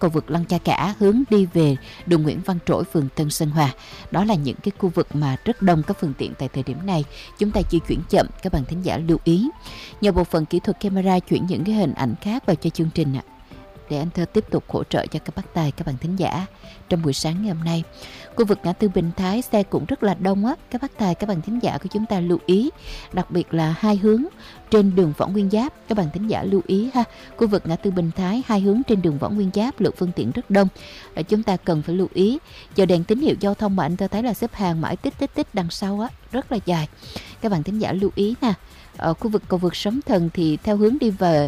cầu vượt Lăng Cha Cả hướng đi về đường Nguyễn Văn Trỗi, phường Tân Sơn Hòa. Đó là những cái khu vực mà rất đông các phương tiện tại thời điểm này. Chúng ta di chuyển chậm, các bạn thính giả lưu ý. Nhờ bộ phận kỹ thuật camera chuyển những cái hình ảnh khác vào cho chương trình ạ, để anh Thơ tiếp tục hỗ trợ cho các bác tài, các bạn thính giả trong buổi sáng ngày hôm nay. Khu vực ngã tư Bình Thái xe cũng rất là đông á, các bác tài, các bạn thính giả của chúng ta lưu ý, đặc biệt là hai hướng trên đường Võ Nguyên Giáp, các bạn thính giả lưu ý ha. Khu vực ngã tư Bình Thái hai hướng trên đường Võ Nguyên Giáp lượng phương tiện rất đông, chúng ta cần phải lưu ý. Giờ đèn tín hiệu giao thông mà anh Thơ thấy là xếp hàng mãi tích đằng sau á, rất là dài, các bạn thính giả lưu ý nè. Ở khu vực cầu vượt Sóng Thần thì theo hướng đi về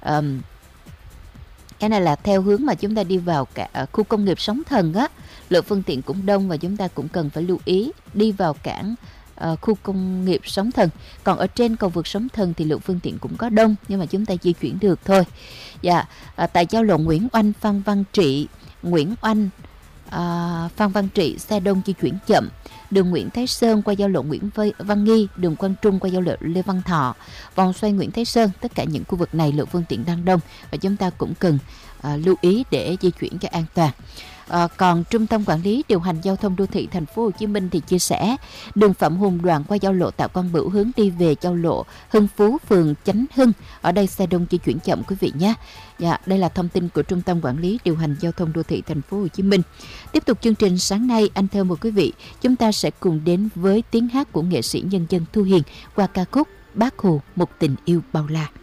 cái này là theo hướng mà chúng ta đi vào cả khu công nghiệp Sóng Thần á, lượng phương tiện cũng đông và chúng ta cũng cần phải lưu ý đi vào cảng khu công nghiệp Sóng Thần. Còn ở trên cầu vượt Sóng Thần thì lượng phương tiện cũng có đông, nhưng mà chúng ta di chuyển được thôi. Dạ, tại giao lộ Nguyễn Oanh, Phan Văn Trị, Phan Văn Trị xe đông di chuyển chậm. Đường Nguyễn Thái Sơn qua giao lộ Nguyễn Văn Nghi, đường Quang Trung qua giao lộ Lê Văn Thọ, vòng xoay Nguyễn Thái Sơn, tất cả những khu vực này lượng phương tiện đang đông và chúng ta cũng cần lưu ý để di chuyển cho an toàn. Còn Trung tâm Quản lý Điều hành Giao thông Đô thị Thành phố Hồ Chí Minh thì chia sẻ đường Phạm Hùng đoạn qua giao lộ Tạ Quang Bửu hướng đi về giao lộ Hưng Phú, phường Chánh Hưng. Ở đây xe đông di chuyển chậm quý vị nhé. Dạ, đây là thông tin của Trung tâm Quản lý Điều hành Giao thông Đô thị Thành phố Hồ Chí Minh. Tiếp tục chương trình sáng nay, anh Thơ mời quý vị, chúng ta sẽ cùng đến với tiếng hát của nghệ sĩ nhân dân Thu Hiền qua ca khúc Bác Hồ, một tình yêu bao la.